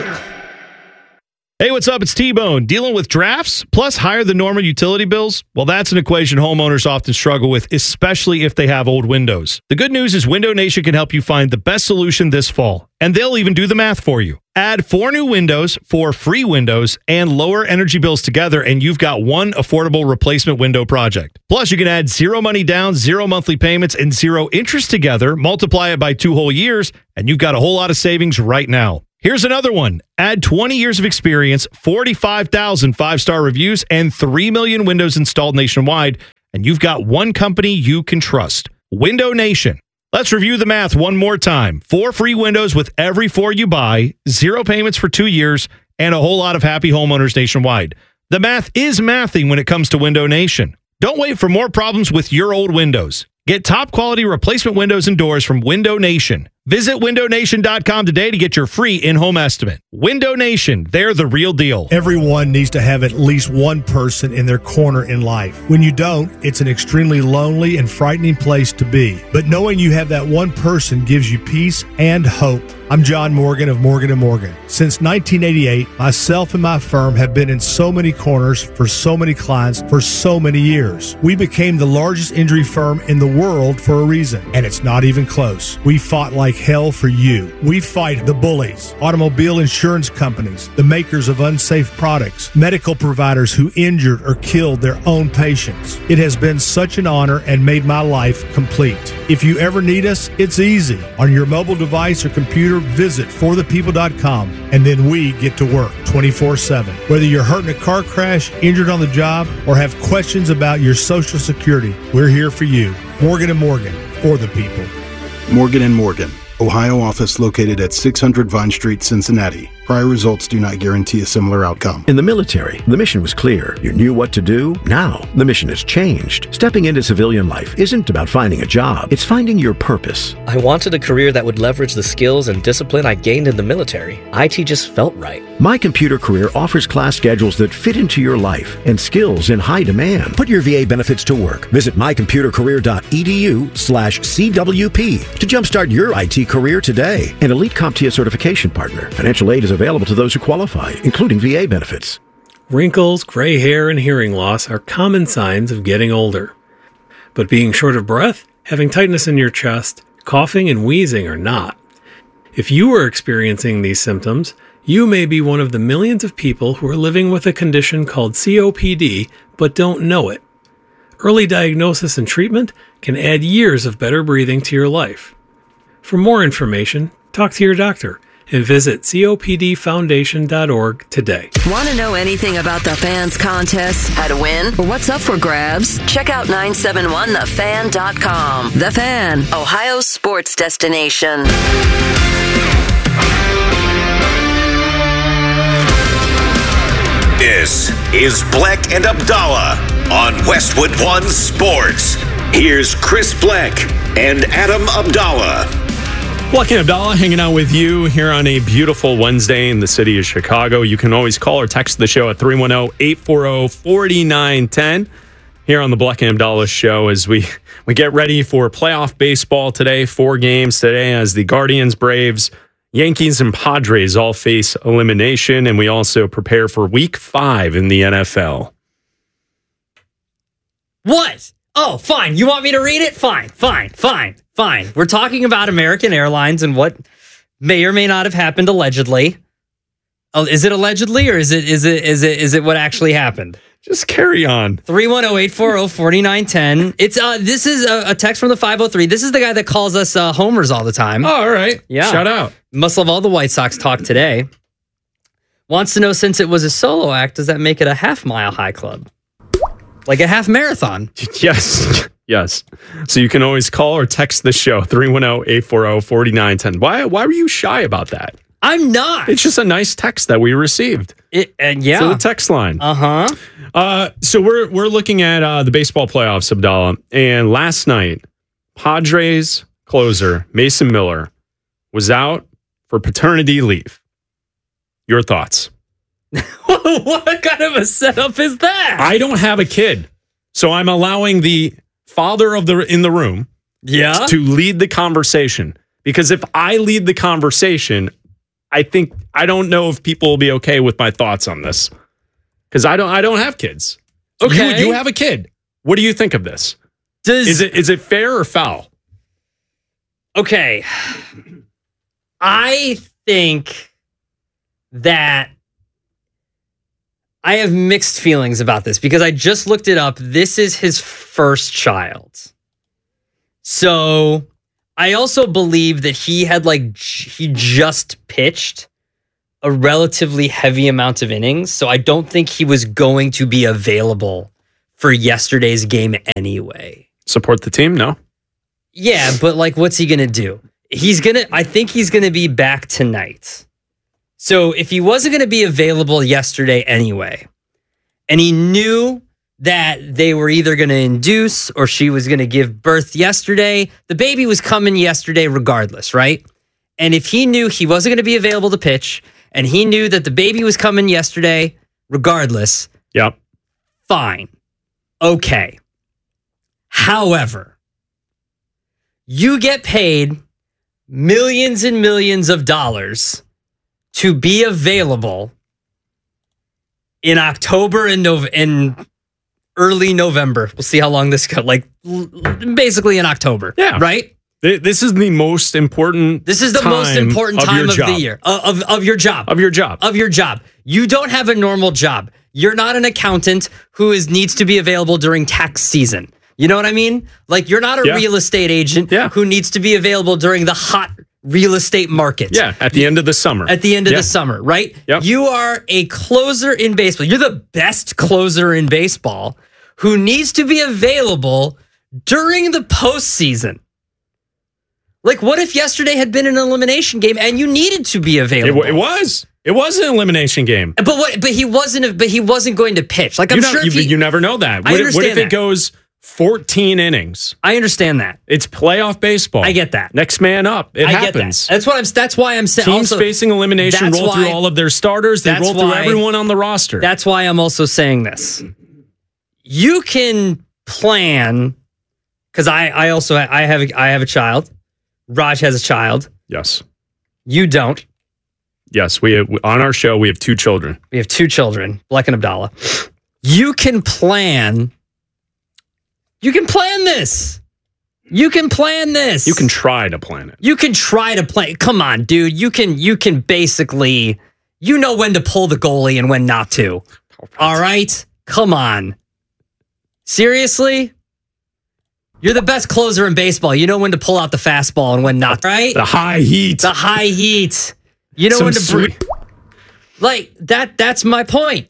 Hey, what's up? It's T-Bone. Dealing with drafts plus higher than normal utility bills? Well, that's an equation homeowners often struggle with, especially if they have old windows. The good news is Window Nation can help you find the best solution this fall, and they'll even do the math for you. Add four new windows, four free windows, and lower energy bills together, and you've got one affordable replacement window project. Plus, you can add zero money down, zero monthly payments, and zero interest together, multiply it by two whole years, and you've got a whole lot of savings right now. Here's another one. Add twenty years of experience, forty-five thousand five-star reviews, and three million windows installed nationwide, and you've got one company you can trust. Window Nation. Let's review the math one more time. Four free windows with every four you buy, zero payments for two years, and a whole lot of happy homeowners nationwide. The math is mathing when it comes to Window Nation. Don't wait for more problems with your old windows. Get top quality replacement windows and doors from Window Nation. Visit window nation dot com today to get your free in-home estimate. Window Nation, they're the real deal. Everyone needs to have at least one person in their corner in life. When you don't, it's an extremely lonely and frightening place to be. But knowing you have that one person gives you peace and hope. I'm John Morgan of Morgan and Morgan. Since nineteen eighty-eight, myself and my firm have been in so many corners for so many clients for so many years. We became the largest injury firm in the world for a reason, and it's not even close. We fought like hell for you. We fight the bullies, automobile insurance companies, the makers of unsafe products, medical providers who injured or killed their own patients. It has been such an honor and made my life complete. If you ever need us, it's easy. On your mobile device or computer, visit for the people dot com, and then we get to work twenty-four seven. Whether you're hurt in a car crash, injured on the job, or have questions about your Social Security, we're here for you. Morgan and Morgan, for the people. Morgan and Morgan, Ohio office located at six hundred Vine Street, Cincinnati. Prior results do not guarantee a similar outcome. In the military, the mission was clear. You knew what to do. Now, the mission has changed. Stepping into civilian life isn't about finding a job. It's finding your purpose. I wanted a career that would leverage the skills and discipline I gained in the military. I T just felt right. My Computer Career offers class schedules that fit into your life and skills in high demand. Put your V A benefits to work. Visit my computer career dot e d u slash C W P to jumpstart your I T career today. An elite CompTIA certification partner. Financial aid is available to those who qualify, including V A benefits. Wrinkles, gray hair, and hearing loss are common signs of getting older. But being short of breath, having tightness in your chest, coughing, and wheezing are not. If you are experiencing these symptoms, you may be one of the millions of people who are living with a condition called C O P D but don't know it. Early diagnosis and treatment can add years of better breathing to your life. For more information, talk to your doctor and visit C O P D foundation dot org today. Want to know anything about the Fans contest, how to win, or what's up for grabs? Check out nine seven one the fan dot com. The Fan, Ohio's sports destination. This is Bleck and Abdallah on Westwood One Sports. Here's Chris Bleck and Adam Abdallah. Bleck and Abdallah hanging out with you here on a beautiful Wednesday in the city of Chicago. You can always call or text the show at three one zero, eight four zero, four nine one zero here on the Bleck and Abdallah show as we, we get ready for playoff baseball today. Four games today as the Guardians, Braves, Yankees, and Padres all face elimination, and we also prepare for week five in the N F L. What? Oh, fine. You want me to read it? Fine, fine, fine, fine. We're talking about American Airlines and what may or may not have happened allegedly. Oh, is it allegedly or is it is it is it is it what actually happened? Just carry on. three one zero, eight four zero, four nine one zero. It's uh this is a, a text from the five oh three. This is the guy that calls us uh, homers all the time. Oh, all right. Yeah. Shout out. Must love all the White Sox talk today. Wants to know, since it was a solo act, does that make it a half mile high club? Like a half marathon? Yes. Yes. So you can always call or text the show, three one zero, eight four zero, four nine one zero. Why, why were you shy about that? I'm not. It's just a nice text that we received. It, and yeah. So the text line. Uh-huh. Uh, so we're we're looking at uh, the baseball playoffs, Abdallah. And last night, Padres closer Mason Miller was out for paternity leave. Your thoughts? What kind of a setup is that? I don't have a kid, so I'm allowing the father of the in the room yeah. to lead the conversation. Because if I lead the conversation, I think I don't know if people will be okay with my thoughts on this. Because I don't I don't have kids. Okay. You, you have a kid. What do you think of this? Does is it is it fair or foul? Okay. I think that I have mixed feelings about this because I just looked it up. This is his first child. So I also believe that he had like, he just pitched a relatively heavy amount of innings. So I don't think he was going to be available for yesterday's game anyway. Support the team? No. Yeah, but like, what's he going to do? He's going to, I think he's going to be back tonight. So if he wasn't going to be available yesterday anyway, and he knew that they were either going to induce or she was going to give birth yesterday, the baby was coming yesterday regardless, right? And if he knew he wasn't going to be available to pitch, and he knew that the baby was coming yesterday regardless, yep, fine. Okay. However, you get paid millions and millions of dollars to be available in October and Nov- in early November. We'll see how long this goes. Like basically in October. Yeah. Right? This is the most important This is the most important of time of job. the year. Uh, of, of your job. Of your job. Of your job. You don't have a normal job. You're not an accountant who is needs to be available during tax season. You know what I mean? Like you're not a Yeah. real estate agent Yeah. who needs to be available during the hot real estate market. Yeah, at the end of the summer. At the end of Yeah. the summer, right? Yep. You are a closer in baseball. You're the best closer in baseball who needs to be available during the postseason. Like, what if yesterday had been an elimination game and you needed to be It, available? wa- it was. It was an elimination game. But what? But he wasn't. But he wasn't going to pitch. Like I'm you, know, sure. you, if he, you never know that. I What, if- what understand if that. it goes fourteen innings? I understand that. It's playoff baseball. I get that. Next man up. It I happens. get that. That's what I'm. That's why I'm saying. Teams also, facing elimination that's roll through why- all of their starters. They that's roll through why- everyone on the roster. That's why I'm also saying this. You can plan because I. I also. I have. A, I have a child. Raj has a child. Yes. You don't. Yes. We have, on our show we have two children. We have two children, Black and Abdallah. You can plan. You can plan this. You can plan this. You can try to plan it. You can try to play. Come on, dude. You can. You can basically. You know when to pull the goalie and when not to. All right. Come on. Seriously. You're the best closer in baseball. You know when to pull out the fastball and when not, right? The high heat. The high heat. You know Some when to sweet- breathe. Like that. That's my point.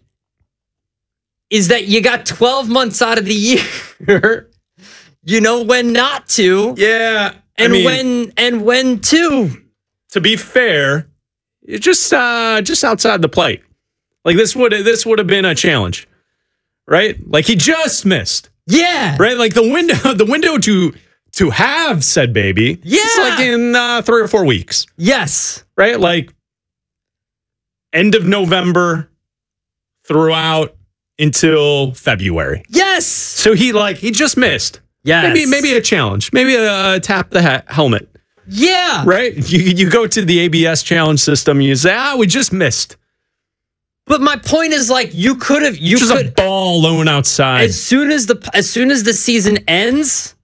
Is that you got twelve months out of the year. You know when not to. Yeah. And I mean, when and when to. to be fair, it's just uh just outside the plate. Like this would this would have been a challenge. Right? Like he just missed. Yeah. Right? Like the window the window to to have said baby. Yeah. It's like in uh, three or four weeks. Yes. Right? Like end of November throughout until February. Yes. So he like he just missed. Yes. Maybe maybe a challenge. Maybe a, a tap the ha- helmet. Yeah. Right? You you go to the A B S challenge system, you say, ah, we just missed. But my point is, like, you could have, you Just could, a ball loan outside. as soon as the, as soon as the season ends,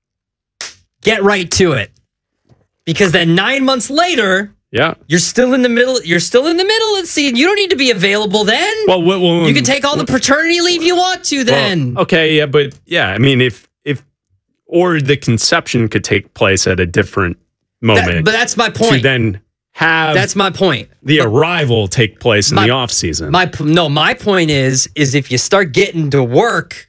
get right to it, because then nine months later, Yeah. you're still in the middle. You're still in the middle of the season. You don't need to be available then. Well, well, well you can take all the paternity leave you want to then. well, okay, yeah, but yeah, I mean, if if or the conception could take place at a different moment, That- but that's my to point. then have That's my point. the arrival take place in My- the off season. My p- no, my point is, is if you start getting to work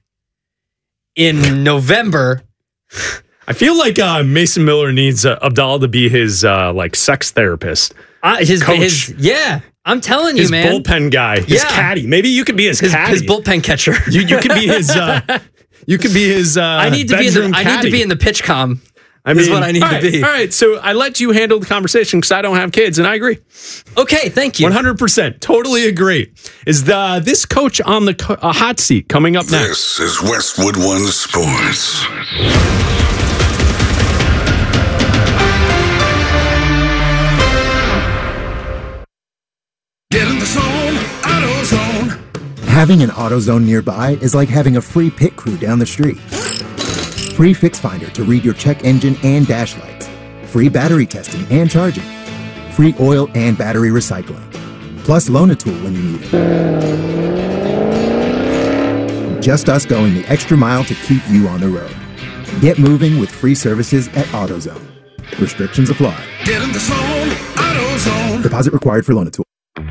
in November. I feel like uh, Mason Miller needs uh, Abdallah to be his uh, like sex therapist. Uh, his, coach. his, yeah, I'm telling you, his man. bullpen guy, his Yeah. caddy. Maybe you could be his, His, caddy. his bullpen catcher. You, you could be his. Uh, you could be his. Uh, I need to be in the, I need to be in the pitch com. I mean, is what I need all to right, be. All right, so I let you handle the conversation because I don't have kids, and I agree. Okay, thank you. one hundred percent, totally agree. Is the this coach on the co- uh, hot seat coming up next? This is Westwood One Sports. Get in the zone, AutoZone. Having an AutoZone nearby is like having a free pit crew down the street. Free Fix Finder to read your check engine and dash lights. Free battery testing and charging. Free oil and battery recycling. Plus Loan-A-Tool when you need it. Just us going the extra mile to keep you on the road. Get moving with free services at AutoZone. Restrictions apply. Get in the zone, AutoZone. Deposit required for Loan-A-Tool.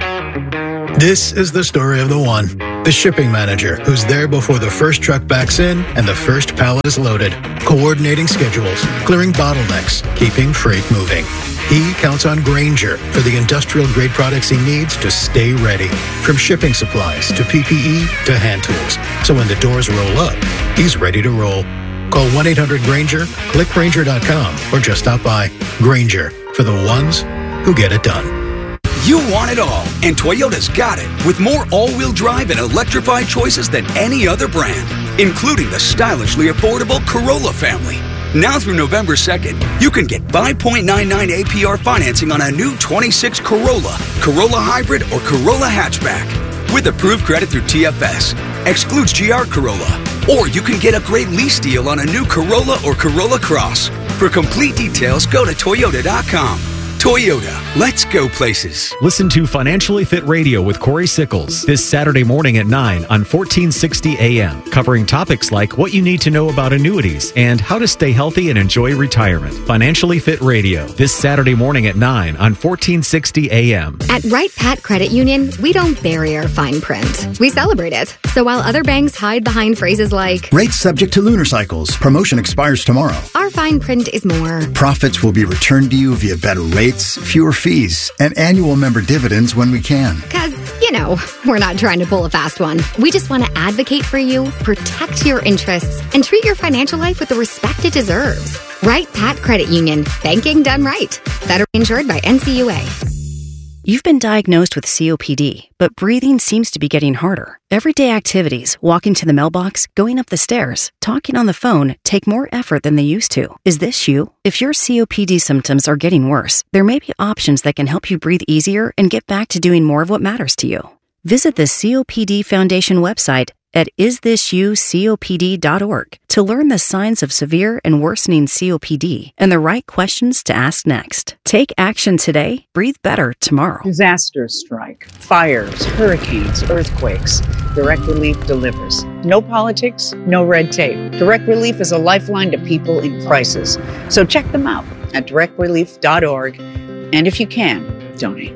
This is the story of the one, the shipping manager, who's there before the first truck backs in and the first pallet is loaded, coordinating schedules, clearing bottlenecks, keeping freight moving. He counts on Grainger for the industrial-grade products he needs to stay ready, from shipping supplies to P P E to hand tools. So when the doors roll up, he's ready to roll. Call one eight hundred Grainger, click Grainger dot com, or just stop by. Grainger, for the ones who get it done. You want it all, and Toyota's got it, with more all-wheel drive and electrified choices than any other brand, including the stylishly affordable Corolla family. Now through November second, you can get five point nine nine A P R financing on a new twenty-six Corolla, Corolla Hybrid, or Corolla Hatchback. With approved credit through T F S, excludes G R Corolla. Or you can get a great lease deal on a new Corolla or Corolla Cross. For complete details, go to Toyota dot com. Toyota, let's go places. Listen to Financially Fit Radio with Corey Sickles this Saturday morning at nine on fourteen sixty A M, covering topics like what you need to know about annuities and how to stay healthy and enjoy retirement. Financially Fit Radio this Saturday morning at nine on fourteen sixty A M. At Wright Pat Credit Union, we don't bury our fine print. We celebrate it. So while other banks hide behind phrases like, rates subject to lunar cycles, promotion expires tomorrow, our fine print is more, profits will be returned to you via better rates, fewer fees, and annual member dividends when we can. Because, you know, we're not trying to pull a fast one. We just want to advocate for you, protect your interests, and treat your financial life with the respect it deserves. Wright Pat Credit Union. Banking done right. Federally insured by N C U A. You've been diagnosed with C O P D, but breathing seems to be getting harder. Everyday activities, walking to the mailbox, going up the stairs, talking on the phone, take more effort than they used to. Is this you? If your C O P D symptoms are getting worse, there may be options that can help you breathe easier and get back to doing more of what matters to you. Visit the C O P D Foundation website at is this you C O P D dot org to learn the signs of severe and worsening C O P D and the right questions to ask next. Take action today, breathe better tomorrow. Disasters strike, fires, hurricanes, earthquakes. Direct Relief delivers. No politics, no red tape. Direct Relief is a lifeline to people in crisis. So check them out at direct relief dot org. And if you can, donate.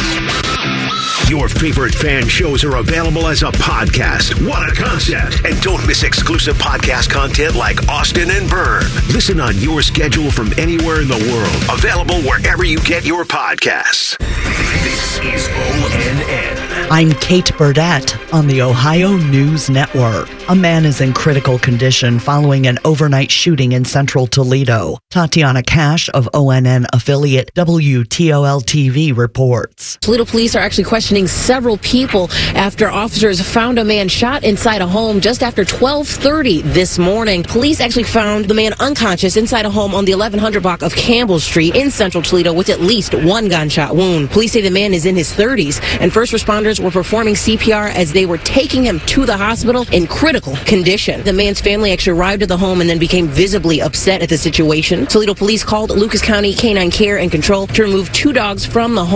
Your favorite fan shows are available as a podcast. What a concept. And don't miss exclusive podcast content like Austin and Byrne. Listen on your schedule from anywhere in the world. Available wherever you get your podcasts. This is O N N. I'm Kate Burdett on the Ohio News Network. A man is in critical condition following an overnight shooting in central Toledo. Tatiana Cash of O N N affiliate W T O L T V reports. Toledo police are actually questioning several people after officers found a man shot inside a home just after twelve thirty this morning. Police actually found the man unconscious inside a home on the eleven hundred block of Campbell Street in central Toledo with at least one gunshot wound. Police say the man is in his thirties, and first responders were performing C P R as they were taking him to the hospital in critical condition. The man's family actually arrived at the home and then became visibly upset at the situation. Toledo police called Lucas County Canine Care and Control to remove two dogs from the home.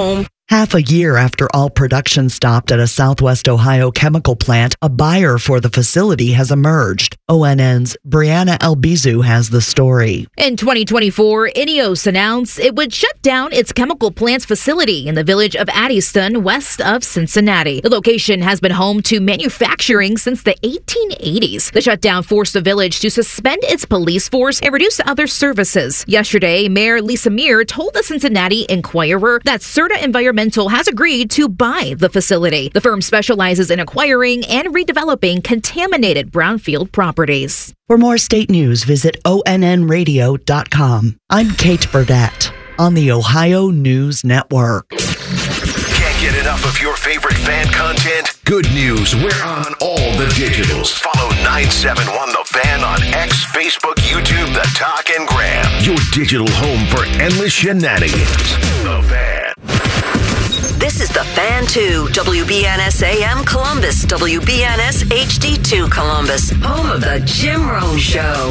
Half a year after all production stopped at a Southwest Ohio chemical plant, a buyer for the facility has emerged. O N N's Brianna Albizu has the story. In twenty twenty-four, INEOS announced it would shut down its chemical plant's facility in the village of Addiston, west of Cincinnati. The location has been home to manufacturing since the eighteen eighties. The shutdown forced the village to suspend its police force and reduce other services. Yesterday, Mayor Lisa Meir told the Cincinnati Enquirer that Serta Environmental has agreed to buy the facility. The firm specializes in acquiring and redeveloping contaminated brownfield properties. For more state news, visit O N N radio dot com. I'm Kate Burdett on the Ohio News Network. Can't get enough of your favorite fan content? Good news, we're on all the digitals. Follow nine seven one The Fan on X, Facebook, YouTube, The Talk, and Gram. Your digital home for endless shenanigans. The Fan. This is The Fan two, W B N S A M Columbus, W B N S H D two Columbus, home of The Jim Rome Show.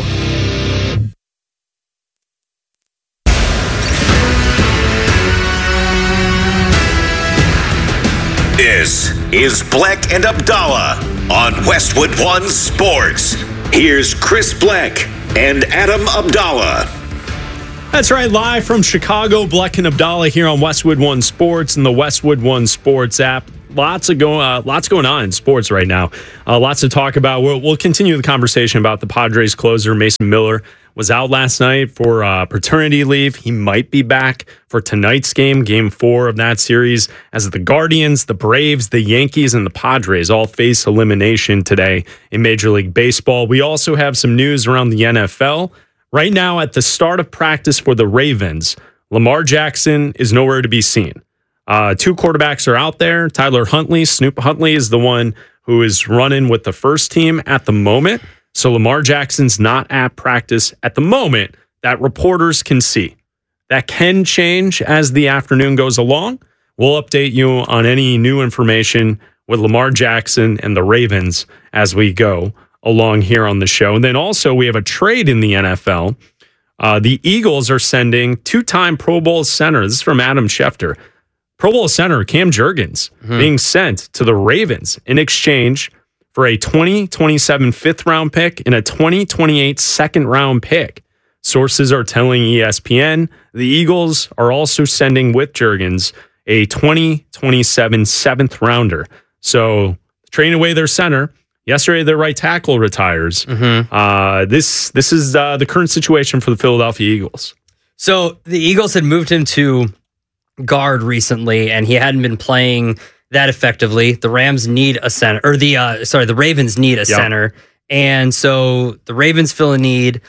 This is Bleck and Abdallah on Westwood One Sports. Here's Chris Bleck and Adam Abdallah. That's right, live from Chicago, Bleck and Abdallah here on Westwood One Sports and the Westwood One Sports app. Lots of go, uh, lots going on in sports right now. Uh, lots to talk about. We'll, we'll continue the conversation about the Padres closer. Mason Miller was out last night for uh, paternity leave. He might be back for tonight's game, game four of that series, as the Guardians, the Braves, the Yankees, and the Padres all face elimination today in Major League Baseball. We also have some news around the N F L. Right now, at the start of practice for the Ravens, Lamar Jackson is nowhere to be seen. Uh, two quarterbacks are out there. Tyler Huntley, Snoop Huntley is the one who is running with the first team at the moment. So Lamar Jackson's not at practice at the moment that reporters can see. That can change as the afternoon goes along. We'll update you on any new information with Lamar Jackson and the Ravens as we go along here on the show. And then also we have a trade in the N F L. Uh, the Eagles are sending two-time Pro Bowl center. This is from Adam Schefter. Pro Bowl center Cam Jurgens mm-hmm. being sent to the Ravens in exchange for a twenty twenty-seven fifth-round pick and a twenty twenty-eight second-round pick. Sources are telling E S P N the Eagles are also sending with Jurgens a twenty twenty-seven seventh-rounder. So trading away their center. Yesterday, their right tackle retires. Mm-hmm. Uh, this this is uh, the current situation for the Philadelphia Eagles. So the Eagles had moved him to guard recently, and he hadn't been playing that effectively. The Rams need a center, or the uh, sorry, the Ravens need a yep. center, and so the Ravens fill a need.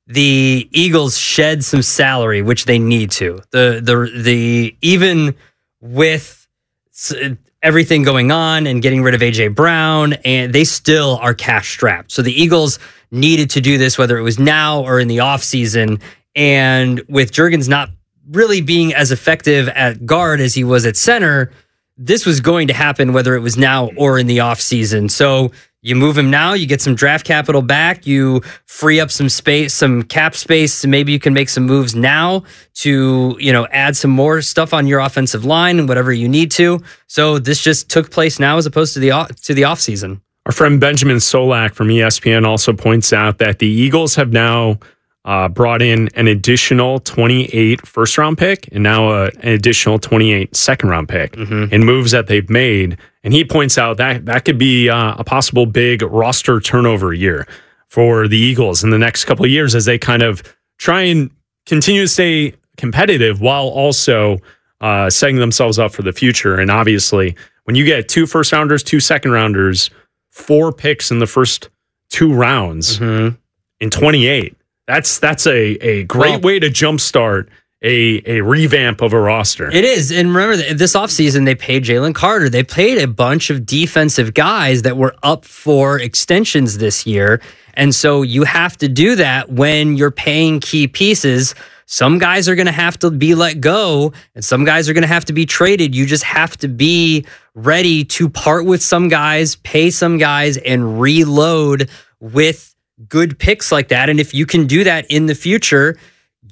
The Eagles shed some salary, which they need to. The the the even with everything going on and getting rid of A J Brown, and they still are cash strapped. So the Eagles needed to do this, whether it was now or in the offseason. And with Jurgens not really being as effective at guard as he was at center, this was going to happen whether it was now or in the offseason. So you move him now, you get some draft capital back, you free up some space, some cap space, so maybe you can make some moves now to, you know, add some more stuff on your offensive line and whatever you need to. So this just took place now as opposed to the to the offseason. Our friend Benjamin Solak from E S P N also points out that the Eagles have now uh, brought in an additional twenty-eight first-round pick and now uh, an additional twenty-eight second-round pick mm-hmm. in moves that they've made. And he points out that that could be uh, a possible big roster turnover year for the Eagles in the next couple of years as they kind of try and continue to stay competitive while also uh, setting themselves up for the future. And obviously, when you get two first-rounders, two second-rounders, four picks in the first two rounds mm-hmm. in twenty-eight, that's that's a, a great well, way to jumpstart A, a revamp of a roster. It is. And remember, this offseason, they paid Jalen Carter. They paid a bunch of defensive guys that were up for extensions this year. And so you have to do that when you're paying key pieces. Some guys are going to have to be let go, and some guys are going to have to be traded. You just have to be ready to part with some guys, pay some guys, and reload with good picks like that. And if you can do that in the future,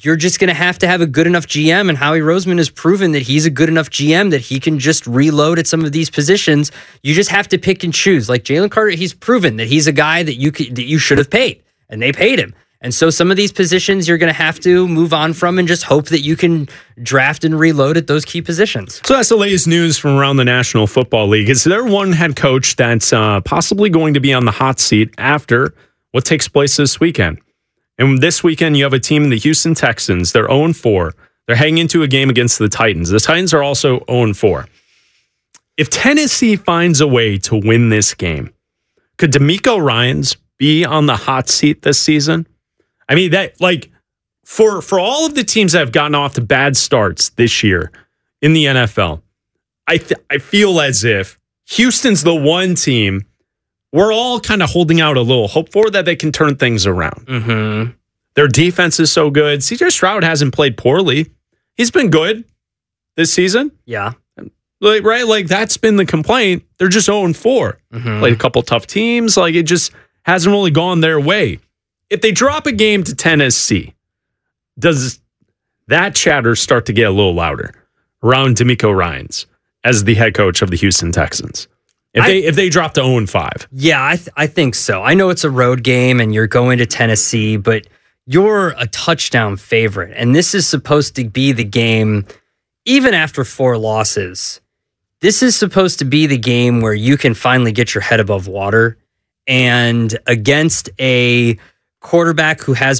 you're just going to have to have a good enough G M, and Howie Roseman has proven that he's a good enough G M that he can just reload at some of these positions. You just have to pick and choose. Like Jalen Carter, he's proven that he's a guy that you could, that you should have paid, and they paid him. And so some of these positions you're going to have to move on from and just hope that you can draft and reload at those key positions. So that's the latest news from around the National Football League. Is there one head coach that's uh, possibly going to be on the hot seat after what takes place this weekend? And this weekend, you have a team, the Houston Texans. They're oh and four. They're heading into a game against the Titans. The Titans are also oh and four. If Tennessee finds a way to win this game, could DeMeco Ryans be on the hot seat this season? I mean, that like for for all of the teams that have gotten off to bad starts this year in the N F L, I th- I feel as if Houston's the one team we're all kind of holding out a little hope for, that they can turn things around. Mm-hmm. Their defense is so good. C J Stroud hasn't played poorly. He's been good this season. Yeah. Like, right? Like, that's been the complaint. They're just oh and four. Mm-hmm. Played a couple tough teams. Like, it just hasn't really gone their way. If they drop a game to Tennessee, does that chatter start to get a little louder around DeMeco Ryans as the head coach of the Houston Texans? If I, they if they drop to oh and five. Yeah, I th- I think so. I know it's a road game and you're going to Tennessee, but you're a touchdown favorite. And this is supposed to be the game, even after four losses, this is supposed to be the game where you can finally get your head above water. And against a quarterback who has